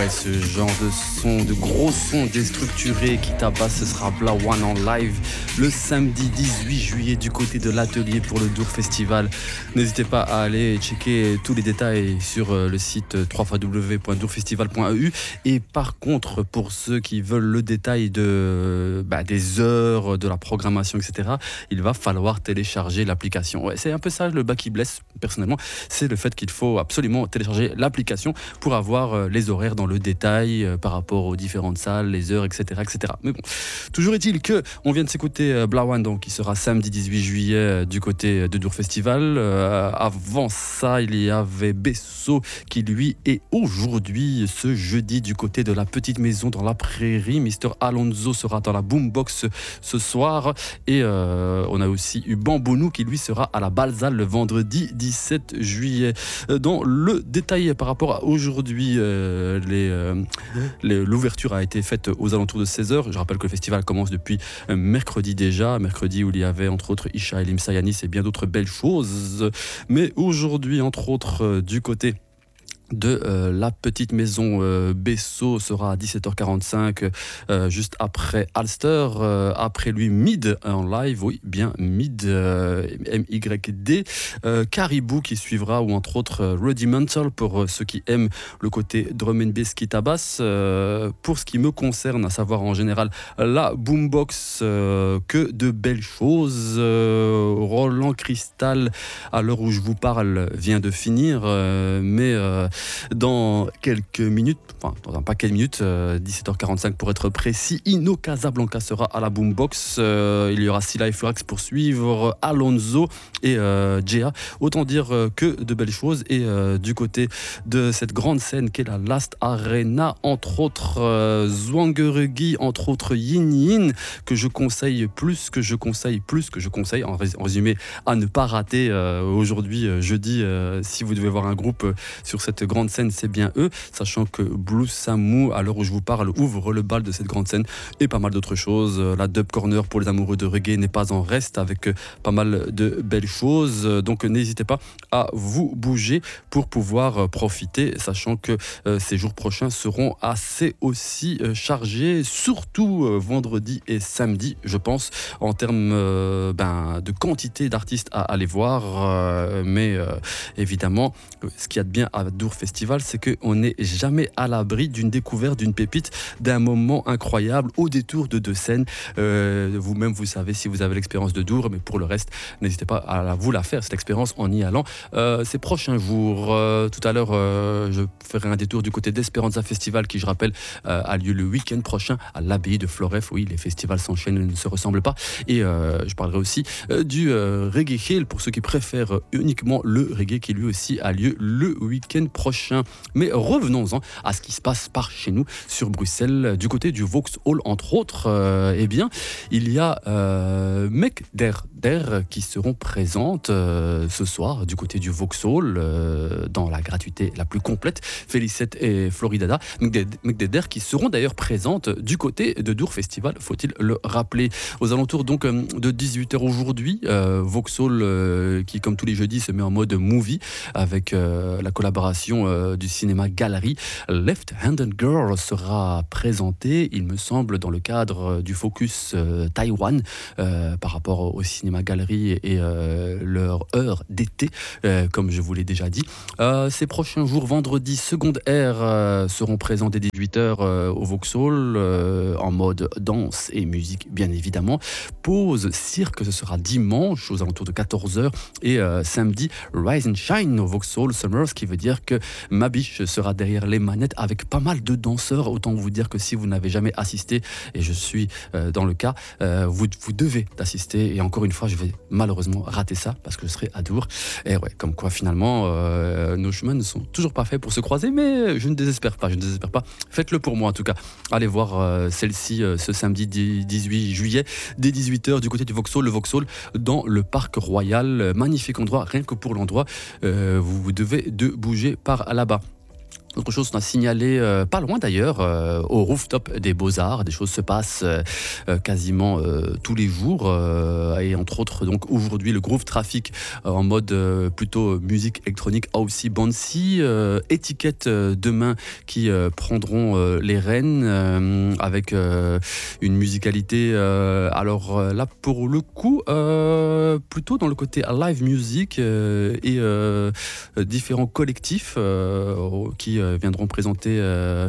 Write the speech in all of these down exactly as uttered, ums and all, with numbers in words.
ouais, ce genre de son, de gros son déstructuré qui tabasse, ce sera Bla One en live le samedi dix-huit juillet du côté de l'Atelier pour le Dour Festival. N'hésitez pas à aller checker tous les détails sur le site w w w point dour festival point e u. Et par contre, pour ceux qui veulent le détail de, bah, des heures, de la programmation, et cetera, il va falloir télécharger l'application. Ouais, c'est un peu ça le bas qui blesse, personnellement, c'est le fait qu'il faut absolument télécharger l'application pour avoir les horaires dans le détail euh, par rapport aux différentes salles, les heures, et cetera, et cetera. Mais bon, toujours est-il que on vient de s'écouter euh, Bla One, donc qui sera samedi dix-huit juillet euh, du côté de Dour Festival. Euh, avant ça, il y avait Besso qui lui est aujourd'hui ce jeudi du côté de la Petite Maison dans la Prairie. Mister Alonso sera dans la Boombox ce soir et euh, on a aussi eu Bambounou qui lui sera à la Balzale le vendredi dix-sept juillet. Dans le détail par rapport à aujourd'hui, euh, les, euh, les, l'ouverture a été faite aux alentours de seize heures. Je rappelle que le festival commence depuis mercredi déjà, mercredi où il y avait entre autres Isha Elim Sayanis et bien d'autres belles choses. Mais aujourd'hui, entre autres, euh, du côté de euh, la Petite Maison, euh, Besso sera à dix-sept heures quarante-cinq euh, juste après Alster, euh, après lui Mid en live, oui bien Mid, euh, M Y D, euh, Caribou qui suivra, ou entre autres euh, Rudimental pour euh, ceux qui aiment le côté drum and bass qui tabasse. Euh, pour ce qui me concerne, à savoir en général la Boombox, euh, que de belles choses. euh, Roland Cristal, à l'heure où je vous parle, vient de finir, euh, mais euh, dans quelques minutes, enfin dans un paquet de minutes, euh, dix-sept heures quarante-cinq pour être précis, Ino Casablanca sera à la Boombox. Euh, il y aura Silla et Furax pour suivre, Alonso et euh, Jea. Autant dire euh, que de belles choses. Et euh, du côté de cette grande scène qu'est la Last Arena, entre autres euh, Zwangeregi, entre autres Yin Yin, que je conseille plus, que je conseille plus, que je conseille en, rés- en résumé à ne pas rater euh, aujourd'hui, euh, jeudi, euh, si vous devez voir un groupe euh, sur cette grande scène, c'est bien eux, sachant que Blue Samu, à l'heure où je vous parle, ouvre le bal de cette grande scène et pas mal d'autres choses. La Dub Corner pour les amoureux de reggae n'est pas en reste, avec pas mal de belles choses. Donc n'hésitez pas à vous bouger pour pouvoir profiter, sachant que euh, ces jours prochains seront assez aussi euh, chargés, surtout euh, vendredi et samedi, je pense, en termes euh, ben, de quantité d'artistes à aller voir. Euh, mais euh, évidemment, ce qu'il y a de bien à Dour Festival, c'est qu'on n'est jamais à l'abri d'une découverte, d'une pépite, d'un moment incroyable au détour de deux scènes. Euh, vous-même, vous savez si vous avez l'expérience de Dour, mais pour le reste, n'hésitez pas à la, vous la faire, cette expérience, en y allant euh, ces prochains jours. Euh, tout à l'heure, euh, je ferai un détour du côté d'Esperanza Festival, qui, je rappelle, euh, a lieu le week-end prochain à l'abbaye de Floref. Oui, les festivals s'enchaînent et ne se ressemblent pas. Et euh, je parlerai aussi euh, du euh, Reggae Hill, pour ceux qui préfèrent uniquement le reggae, qui lui aussi a lieu le week-end prochain. Mais revenons-en à ce qui se passe par chez nous, sur Bruxelles, du côté du Vauxhall, entre autres. Euh, eh bien, il y a euh, Mec Der Der qui seront présentes euh, ce soir du côté du Vauxhall, euh, dans la gratuité la plus complète. Félicette et Floridada, Mec Der qui seront d'ailleurs présentes du côté de Dour Festival, faut-il le rappeler. Aux alentours donc de dix-huit heures aujourd'hui, euh, Vauxhall euh, qui, comme tous les jeudis, se met en mode movie avec euh, la collaboration euh, du cinéma Galerie. Left Handed Girl sera présenté, il me semble, dans le cadre du focus euh, Taïwan euh, par rapport au cinéma Galerie et euh, leur heure d'été, euh, comme je vous l'ai déjà dit. Euh, ces prochains jours, vendredi, Seconde Air euh, seront présents dès dix-huit heures euh, au Vauxhall euh, en mode danse et musique, bien évidemment. Pause cirque, ce sera dimanche aux alentours de quatorze heures, et euh, samedi, Rise and Shine au Vauxhall Summer, ce qui veut dire que ma biche sera derrière les manettes avec pas mal de danseurs. Autant vous dire que si vous n'avez jamais assisté, et je suis euh, dans le cas, euh, vous, vous devez assister. Et encore une fois, je vais malheureusement rater ça parce que je serai à Dour. Et ouais, comme quoi finalement, euh, nos chemins ne sont toujours pas faits pour se croiser, mais je ne désespère pas, je ne désespère pas. Faites-le pour moi en tout cas. Allez voir euh, celle-ci euh, ce samedi dix-huit juillet, dès dix-huit heures du côté du Vauxhall, le Vauxhall dans le Parc Royal. Magnifique endroit, rien que pour l'endroit, euh, vous, vous devez de bouger par là-bas. Autre chose, on a signalé, euh, pas loin d'ailleurs, euh, au rooftop des Beaux-Arts. Des choses se passent euh, euh, quasiment euh, tous les jours. Euh, et entre autres, donc aujourd'hui, le Groove Traffic euh, en mode euh, plutôt musique électronique, aussi bouncy. Euh, étiquette euh, demain qui euh, prendront euh, les rênes euh, avec euh, une musicalité. Euh, alors euh, là, pour le coup, euh, plutôt dans le côté live music euh, et euh, différents collectifs euh, qui euh, viendront présenter euh,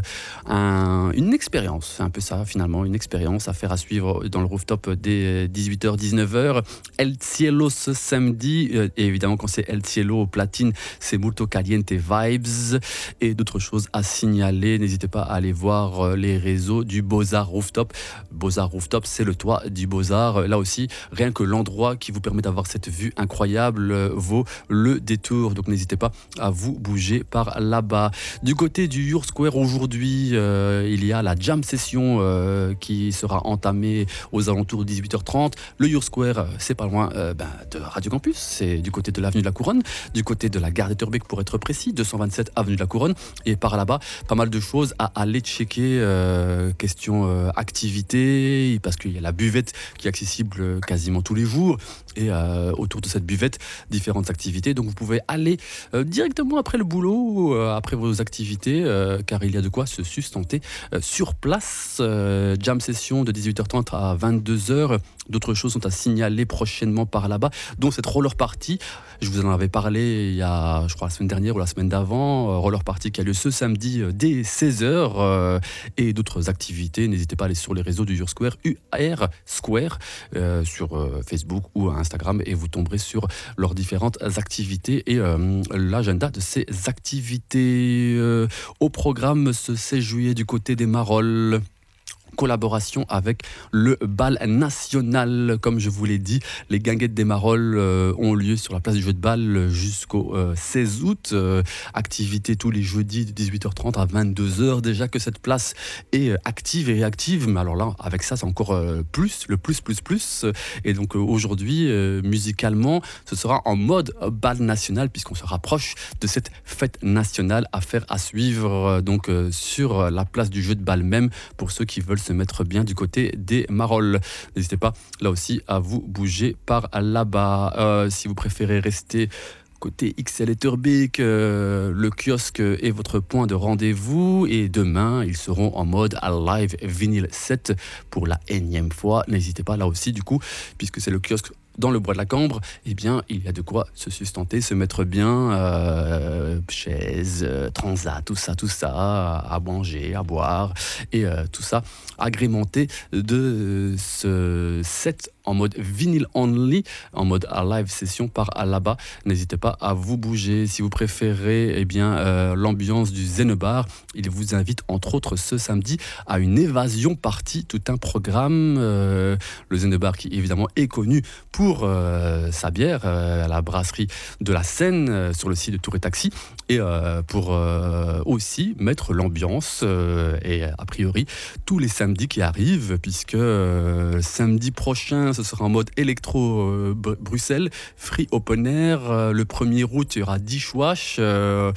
un, une expérience. C'est un peu ça finalement, une expérience à faire à suivre dans le rooftop dès dix-huit heures dix-neuf heures. El Cielo ce samedi, euh, et évidemment quand c'est El Cielo au platine, c'est Molto Caliente Vibes et d'autres choses à signaler. N'hésitez pas à aller voir euh, les réseaux du Beaux-Arts Rooftop. Beaux-Arts Rooftop, c'est le toit du Beaux-Arts. Là aussi, rien que l'endroit qui vous permet d'avoir cette vue incroyable euh, vaut le détour. Donc n'hésitez pas à vous bouger par là-bas. Du côté du Your Square, aujourd'hui, euh, il y a la jam session euh, qui sera entamée aux alentours de dix-huit heures trente. Le Your Square, euh, c'est pas loin euh, ben, de Radio Campus, c'est du côté de l'avenue de la Couronne, du côté de la gare d'Etterbeek pour être précis, deux cent vingt-sept avenue de la Couronne. Et par là-bas, pas mal de choses à aller checker. Euh, question euh, activité, parce qu'il y a la buvette qui est accessible euh, quasiment tous les jours. Et euh, autour de cette buvette, différentes activités. Donc vous pouvez aller euh, directement après le boulot, euh, après vos activités, euh, car il y a de quoi se sustenter euh, sur place. Euh, jam session de dix-huit heures trente à vingt-deux heures. D'autres choses sont à signaler prochainement par là-bas, dont cette roller party. Je vous en avais parlé il y a, je crois, la semaine dernière ou la semaine d'avant. Euh, roller party qui a lieu ce samedi euh, dès seize heures euh, et d'autres activités. N'hésitez pas à aller sur les réseaux du U R Square, U R Square, euh, sur euh, Facebook ou Instagram, et vous tomberez sur leurs différentes activités et euh, l'agenda de ces activités. Euh, au programme ce seize juillet du côté des Marolles. Collaboration avec le bal national, comme je vous l'ai dit. Les guinguettes des Marolles euh, ont lieu sur la place du jeu de balle jusqu'au euh, seize août. Euh, activité tous les jeudis de dix-huit heures trente à vingt-deux heures. Déjà que cette place est euh, active et réactive, mais alors là, avec ça, c'est encore euh, plus, le plus, plus, plus. Et donc euh, aujourd'hui, euh, musicalement, ce sera en mode bal national, puisqu'on se rapproche de cette fête nationale à faire, à suivre euh, donc euh, sur la place du jeu de balle même, pour ceux qui veulent se mettre bien du côté des Marolles. N'hésitez pas là aussi à vous bouger par là-bas. Euh, si vous préférez rester côté X L Etterbeek, euh, le kiosque est votre point de rendez-vous, et demain ils seront en mode live vinyle set pour la énième fois. N'hésitez pas là aussi du coup, puisque c'est le kiosque dans le bois de la Cambre, eh bien, il y a de quoi se sustenter, se mettre bien, euh, chaises, euh, transat, tout ça, tout ça, à manger, à boire, et euh, tout ça agrémenté de ce set en mode vinyl only, en mode live session par là-bas. N'hésitez pas à vous bouger. Si vous préférez eh bien, euh, l'ambiance du Zen Bar, il vous invite entre autres ce samedi à une évasion party, tout un programme. Euh, le Zen Bar qui évidemment est connu pour euh, sa bière, euh, la brasserie de la Seine, euh, sur le site de Tour et Taxi, et euh, pour euh, aussi mettre l'ambiance, euh, et a priori tous les samedis qui arrivent, puisque euh, samedi prochain ce sera en mode électro euh, Br- Bruxelles, free open air. Euh, le premier août il y aura Dishwash, euh,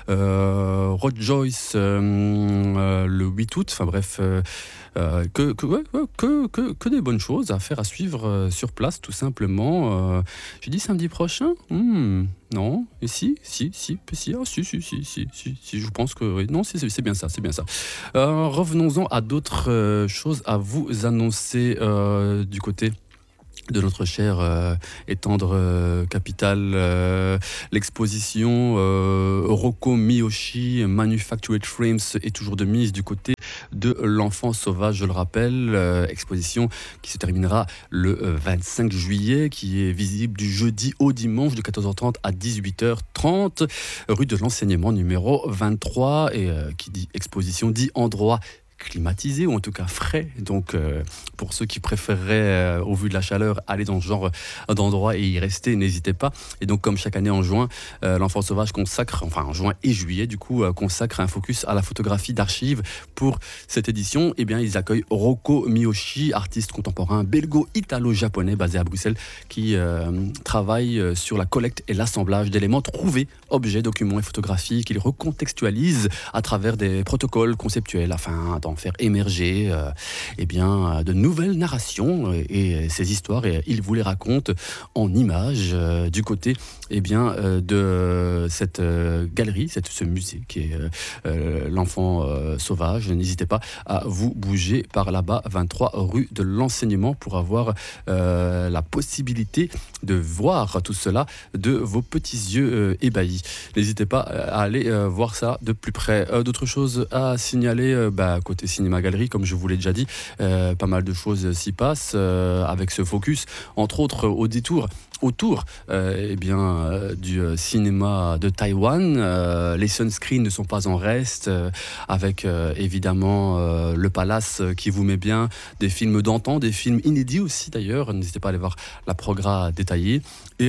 euh, Rod Joyce euh, euh, le huit août, enfin bref, euh, euh, que, que, ouais, ouais, que, que, que des bonnes choses à faire, à suivre euh, sur place tout simplement. Euh, J'ai dit samedi prochain hmm, non, et si, si, si, si, ah, si, si, si, si, si, si, je pense que oui. Non, c'est, c'est bien ça, c'est bien ça. Euh, revenons-en à d'autres euh, choses à vous annoncer euh, du côté de notre chère euh, et tendre euh, capitale. Euh, l'exposition euh, Rocco Miyoshi Manufactured Frames est toujours de mise du côté de l'enfant sauvage, je le rappelle. Euh, exposition qui se terminera le euh, vingt-cinq juillet, qui est visible du jeudi au dimanche de quatorze heures trente à dix-huit heures trente, rue de l'enseignement numéro vingt-trois, et euh, qui dit exposition dit endroit climatisé ou en tout cas frais. Donc euh, pour ceux qui préféreraient, euh, au vu de la chaleur, aller dans ce genre d'endroit et y rester, n'hésitez pas. Et donc comme chaque année en juin, euh, l'Enfant Sauvage consacre, enfin en juin et juillet du coup, euh, consacre un focus à la photographie d'archives. Pour cette édition, eh bien, ils accueillent Rocco Miyoshi, artiste contemporain belgo-italo-japonais basé à Bruxelles, qui euh, travaille sur la collecte et l'assemblage d'éléments trouvés, objets, documents et photographies qu'il recontextualise à travers des protocoles conceptuels afin d'en faire émerger euh, eh bien, de nouvelles narrations et, et ces histoires, et il vous les raconte en images euh, du côté eh bien, euh, de cette euh, galerie, cette, ce musée qui est euh, euh, l'Enfant euh, Sauvage. N'hésitez pas à vous bouger par là-bas, vingt-trois rue de l'Enseignement, pour avoir euh, la possibilité de voir tout cela de vos petits yeux euh, ébahis. N'hésitez pas à aller euh, voir ça de plus près. Euh, d'autres choses à signaler, euh, bah, côté cinéma-galerie, comme je vous l'ai déjà dit, euh, pas mal de choses s'y passent euh, avec ce focus, entre autres au détour autour euh, eh bien, euh, du euh, cinéma de Taïwan. Euh, les sunscreens ne sont pas en reste, euh, avec euh, évidemment euh, le Palace euh, qui vous met bien des films d'antan, des films inédits aussi d'ailleurs. N'hésitez pas à aller voir la progra détaillée. Et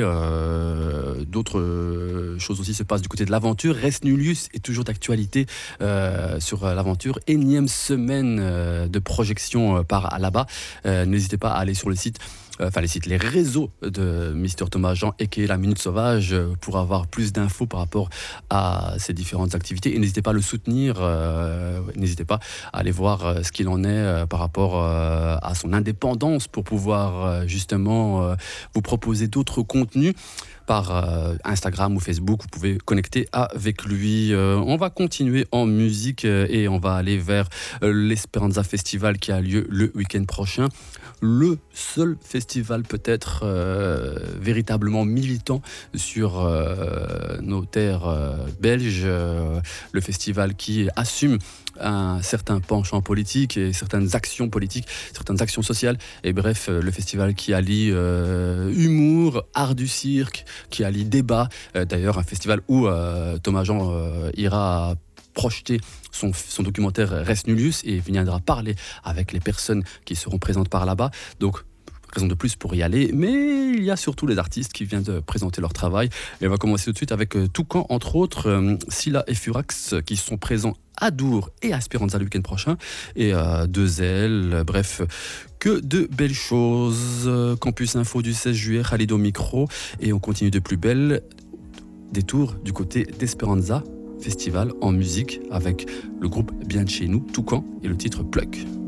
euh, d'autres euh, choses aussi se passent du côté de l'aventure. Res Nullius est toujours d'actualité euh, sur euh, l'aventure. Énième semaine euh, de projection euh, par là-bas. Euh, n'hésitez pas à aller sur le site enfin les sites, les réseaux de Mister Thomas Jean et qui est la Minute Sauvage pour avoir plus d'infos par rapport à ces différentes activités. Et n'hésitez pas à le soutenir, euh, n'hésitez pas à aller voir ce qu'il en est euh, par rapport euh, à son indépendance pour pouvoir euh, justement euh, vous proposer d'autres contenus. Par euh, Instagram ou Facebook, vous pouvez connecter avec lui. Euh, on va continuer en musique euh, et on va aller vers euh, l'Esperanza Festival qui a lieu le week-end prochain. Le seul festival peut-être euh, véritablement militant sur euh, nos terres euh, belges, euh, le festival qui assume un certain penchant politique et certaines actions politiques, certaines actions sociales, et bref, le festival qui allie euh, humour, art du cirque, qui allie débat, euh, d'ailleurs un festival où euh, Thomas Jean euh, ira projeter son, son documentaire Res Nullius et viendra parler avec les personnes qui seront présentes par là-bas. Donc raison de plus pour y aller, mais il y a surtout les artistes qui viennent de présenter leur travail. Et on va commencer tout de suite avec euh, Toucan, entre autres, euh, Scylla et Furax, euh, qui sont présents à Dour et à Speranza le week-end prochain, et euh, Deux Ailes, euh, bref, que de belles choses. Campus Info du seize juillet, Khalid au micro, et on continue de plus belle, détour du côté d'Esperanza Festival en musique avec le groupe Bien de chez nous, Toucan, et le titre Pluck.